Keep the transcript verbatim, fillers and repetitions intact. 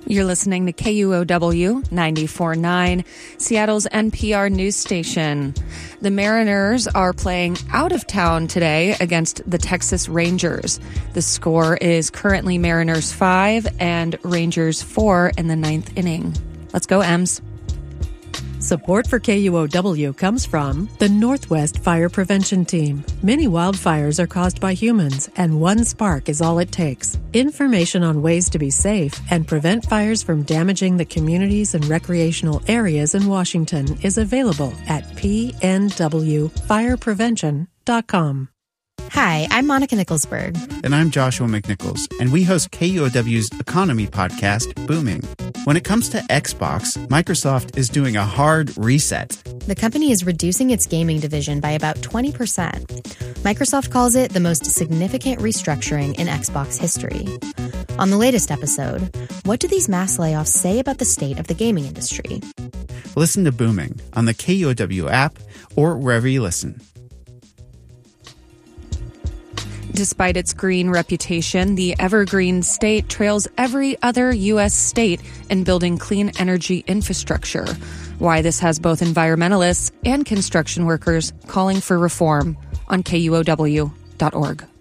You're listening to K U O W ninety-four point nine, Seattle's N P R news station. The Mariners are playing out of town today against the Texas Rangers. The score is currently Mariners five and Rangers four in the ninth inning. Let's go, Ems. Support for K U O W comes from the Northwest Fire Prevention Team. Many wildfires are caused by humans, and one spark is all it takes. Information on ways to be safe and prevent fires from damaging the communities and recreational areas in Washington is available at p n w fire prevention dot com. Hi, I'm Monica Nicholsberg. And I'm Joshua McNichols, and we host K U O W's economy podcast, Booming. When it comes to Xbox, Microsoft is doing a hard reset. The company is reducing its gaming division by about twenty percent. Microsoft calls it the most significant restructuring in Xbox history. On the latest episode, what do these mass layoffs say about the state of the gaming industry? Listen to Booming on the K U O W app or wherever you listen. Despite its green reputation, the evergreen state trails every other U S state in building clean energy infrastructure. Why this has both environmentalists and construction workers calling for reform on K U O W dot org.